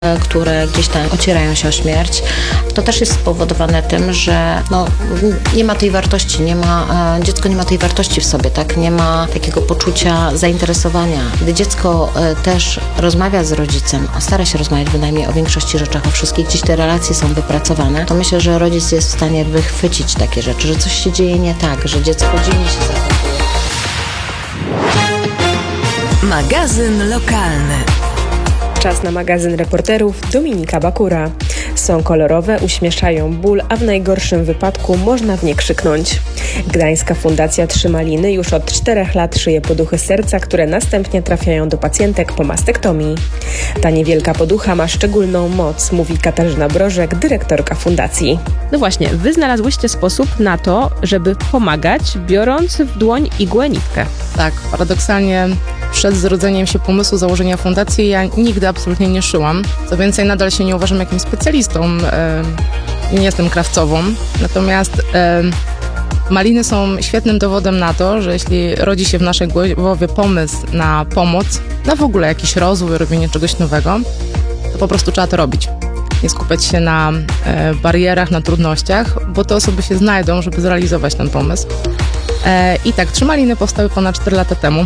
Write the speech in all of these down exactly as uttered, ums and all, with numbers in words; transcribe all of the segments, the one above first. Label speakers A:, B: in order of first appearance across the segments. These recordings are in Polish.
A: które gdzieś tam ocierają się o śmierć. To też jest spowodowane tym, że no, nie ma tej wartości, nie ma, dziecko nie ma tej wartości w sobie, tak? Nie ma takiego poczucia zainteresowania. Gdy dziecko też rozmawia z rodzicem, a stara się rozmawiać bynajmniej o większości rzeczach, o wszystkich, gdzieś te relacje są wypracowane, to myślę, że rodzic jest w stanie wychwycić takie rzeczy, że coś się dzieje nie tak, że dziecko dziwnie się zachowuje.
B: Magazyn lokalny.
C: Czas na magazyn reporterów Dominika Bakura. Są kolorowe, uśmieszają ból, a w najgorszym wypadku można w nie krzyknąć. Gdańska Fundacja Trzy Maliny już od czterech lat szyje poduchy serca, które następnie trafiają do pacjentek po mastektomii. Ta niewielka poducha ma szczególną moc, mówi Katarzyna Brożek, dyrektorka fundacji.
D: No właśnie, wy znalazłyście sposób na to, żeby pomagać, biorąc w dłoń igłę nitkę.
E: Tak, paradoksalnie przed zrodzeniem się pomysłu założenia fundacji ja nigdy absolutnie nie szyłam. Co więcej, nadal się nie uważam jakimś specjalistą, yy, nie jestem krawcową. Natomiast yy, maliny są świetnym dowodem na to, że jeśli rodzi się w naszej głowie pomysł na pomoc, na w ogóle jakiś rozwój, robienie czegoś nowego, to po prostu trzeba to robić. Nie skupiać się na e, barierach, na trudnościach, bo te osoby się znajdą, żeby zrealizować ten pomysł. E, I tak, Trzy Maliny powstały ponad cztery lata temu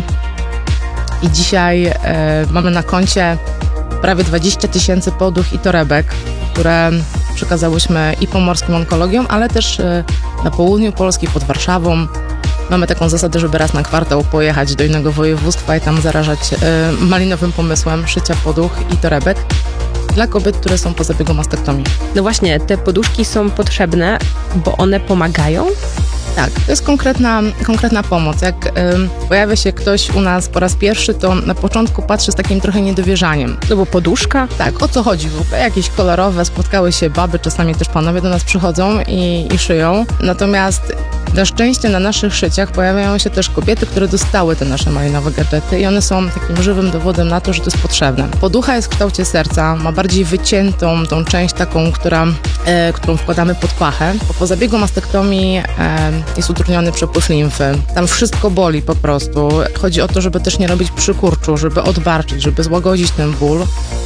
E: i dzisiaj e, mamy na koncie prawie dwadzieścia tysięcy poduch i torebek, które przekazałyśmy i pomorskim onkologiom, ale też e, na południu Polski, pod Warszawą. Mamy taką zasadę, żeby raz na kwartał pojechać do innego województwa i tam zarażać e, malinowym pomysłem szycia poduch i torebek dla kobiet, które są po zabiegu mastektomii.
D: No właśnie, te poduszki są potrzebne, bo one pomagają?
E: Tak, to jest konkretna, konkretna pomoc. Jak ym, pojawia się ktoś u nas po raz pierwszy, to na początku patrzy z takim trochę niedowierzaniem.
D: No bo poduszka?
E: Tak, o co chodzi w ogóle? Jakieś kolorowe, spotkały się baby, czasami też panowie do nas przychodzą i, i szyją. Natomiast na szczęście na naszych szyciach pojawiają się też kobiety, które dostały te nasze malinowe gadżety i one są takim żywym dowodem na to, że to jest potrzebne. Poducha jest w kształcie serca, ma bardziej wyciętą tą część taką, która, e, którą wkładamy pod pachę. Bo po zabiegu mastektomii e, jest utrudniony przepływ limfy. Tam wszystko boli po prostu. Chodzi o to, żeby też nie robić przykurczu, żeby odbarczyć, żeby złagodzić ten ból.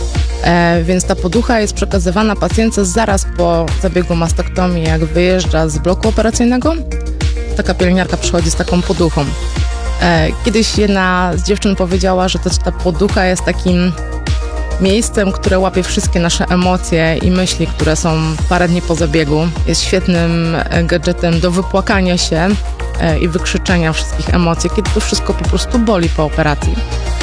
E: E, więc ta poducha jest przekazywana pacjentce zaraz po zabiegu mastektomii, jak wyjeżdża z bloku operacyjnego. Taka pielęgniarka przychodzi z taką poduchą. E, kiedyś jedna z dziewczyn powiedziała, że to, ta poducha jest takim miejscem, które łapie wszystkie nasze emocje i myśli, które są parę dni po zabiegu. Jest świetnym gadżetem do wypłakania się e, i wykrzyczenia wszystkich emocji, kiedy to wszystko po prostu boli po operacji.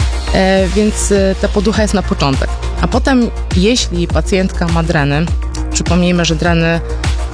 E: E, więc e, ta poducha jest na początek. A potem, jeśli pacjentka ma dreny, przypomnijmy, że dreny e,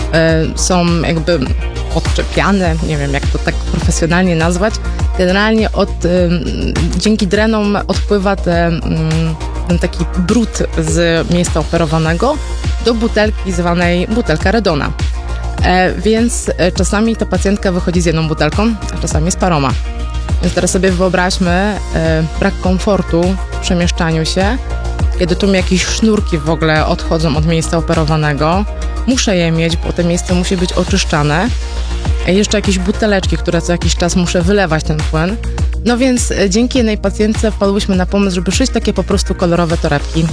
E: są jakby odczepiane, nie wiem jak to tak profesjonalnie nazwać, generalnie od, y, dzięki drenom odpływa te, y, ten taki brud z miejsca operowanego do butelki zwanej butelka Redona. E, więc e, czasami ta pacjentka wychodzi z jedną butelką, a czasami z paroma. Więc teraz sobie wyobraźmy e, brak komfortu w przemieszczaniu się, kiedy tu mi jakieś sznurki w ogóle odchodzą od miejsca operowanego. Muszę je mieć, bo to miejsce musi być oczyszczane. Jeszcze jakieś buteleczki, które co jakiś czas muszę wylewać ten płyn. No więc dzięki jednej pacjentce wpadłyśmy na pomysł, żeby szyć takie po prostu kolorowe torebki.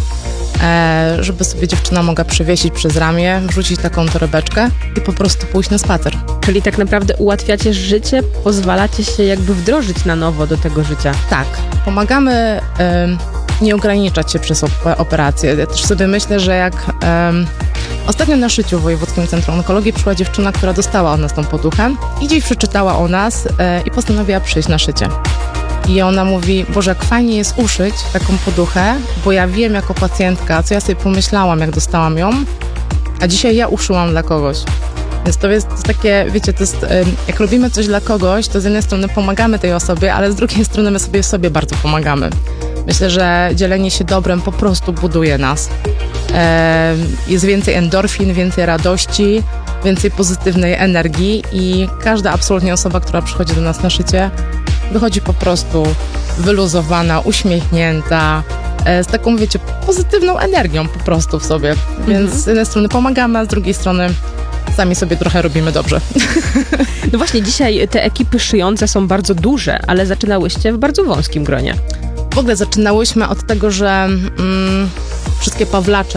E: E, żeby sobie dziewczyna mogła przywiesić przez ramię, wrzucić taką torebeczkę i po prostu pójść na spacer.
D: Czyli tak naprawdę ułatwiacie życie, pozwalacie się jakby wdrożyć na nowo do tego życia.
E: Tak, pomagamy e, nie ograniczać się przez op- operację. Ja też sobie myślę, że jak e, ostatnio na szyciu w Wojewódzkim Centrum Onkologii przyszła dziewczyna, która dostała od nas tą poduchę i gdzieś przeczytała o nas e, i postanowiła przyjść na szycie. I ona mówi, Boże, jak fajnie jest uszyć taką poduchę, bo ja wiem jako pacjentka, co ja sobie pomyślałam, jak dostałam ją, a dzisiaj ja uszyłam dla kogoś. Więc to jest, to jest takie, wiecie, to jest, jak robimy coś dla kogoś, to z jednej strony pomagamy tej osobie, ale z drugiej strony my sobie sobie bardzo pomagamy. Myślę, że dzielenie się dobrem po prostu buduje nas. Jest więcej endorfin, więcej radości, więcej pozytywnej energii i każda absolutnie osoba, która przychodzi do nas na szycie, wychodzi po prostu wyluzowana, uśmiechnięta, z taką, wiecie, pozytywną energią po prostu w sobie. Więc mhm. z jednej strony pomagamy, a z drugiej strony sami sobie trochę robimy dobrze.
D: No właśnie, dzisiaj te ekipy szyjące są bardzo duże, ale zaczynałyście w bardzo wąskim gronie.
E: W ogóle zaczynałyśmy od tego, że mm, wszystkie pawlacze